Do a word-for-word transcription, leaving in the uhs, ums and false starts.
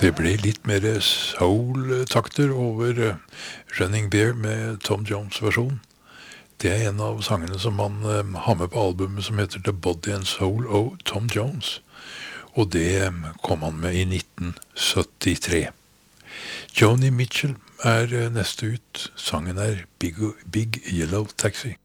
Det ble litt mer soul-takter over eh, Running Bear med Tom Jones versjon. Det er en av sangene som han eh, har med på albumet som heter The Body and Soul of Tom Jones. Og det eh, kom han med i nitten syttitre. Joni Mitchell er eh, neste ut. Sangen er Big, Big Yellow Taxi.